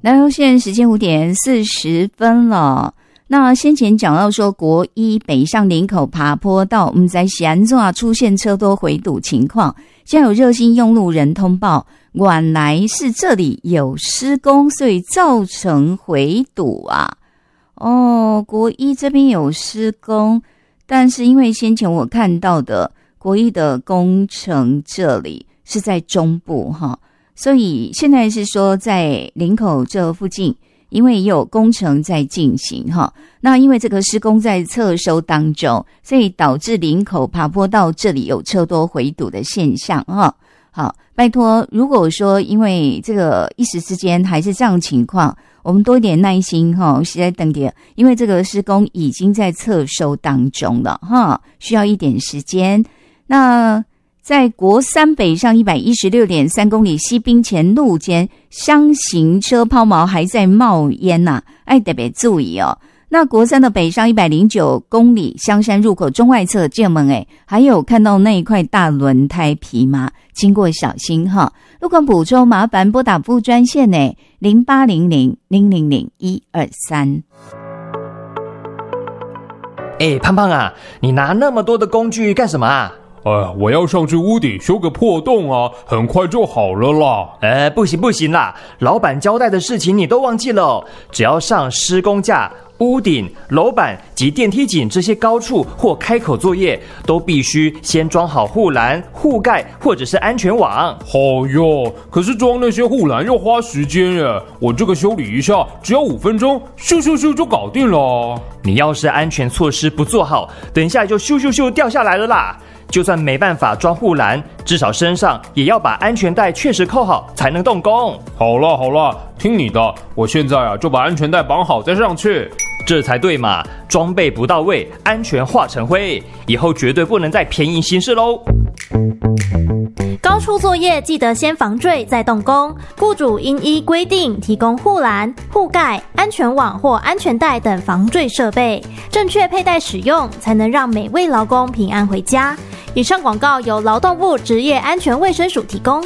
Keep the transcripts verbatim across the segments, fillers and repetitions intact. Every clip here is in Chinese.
来到现在时间五点四十分了。那先前讲到说，国一北上林口爬坡道，我们在西安啊出现车多回堵情况，现在有热心用路人通报，原来是这里有施工，所以造成回堵啊。哦，国一这边有施工，但是因为先前我看到的国一的工程这里是在中部哈，所以现在是说在林口这附近。因为也有工程在进行哈，那因为这个施工在测收当中，所以导致林口爬坡道这里有车多回堵的现象哈。好，拜托，如果说因为这个一时之间还是这样情况，我们多一点耐心哈，实在等点，因为这个施工已经在测收当中了哈，需要一点时间。那在国三北上 一百一十六点三 公里西滨前路间，厢型车抛锚还在冒烟呐、啊，哎，特别注意哦。那国三的北上一百零九公里香山入口中外侧进门，哎，还有看到那一块大轮胎皮吗？经过小心哈。路况补充，麻烦拨打副专线呢，零八零零零零零一二三。 哎，胖胖啊，你拿那么多的工具干什么啊？ 哎，我要上去屋顶修个破洞啊，很快就好了啦。 呃，不行不行啦，老板交代的事情你都忘记了哦。只要上施工架、屋顶、楼板及电梯井这些高处或开口作业，都必须先装好护栏、护盖或者是安全网。 好哟，可是装那些护栏要花时间耶，我这个修理一下只要五分钟，咻咻咻就搞定了。 你要是安全措施不做好，等一下就咻咻咻掉下来了啦。就算没办法装护栏，至少身上也要把安全带确实扣好，才能动工。 好了好了，听你的，我现在啊就把安全带绑好再上去， 这才对嘛！装备不到位，安全化成灰，以后绝对不能再便宜行事喽。 高处作业记得先防坠再动工，雇主应依规定提供护栏、护盖、安全网或安全带等防坠设备，正确佩戴使用，才能让每位劳工平安回家。以上广告由劳动部职业安全卫生署提供。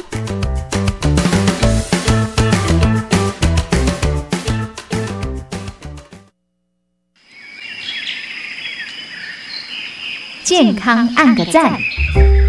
健康按个赞。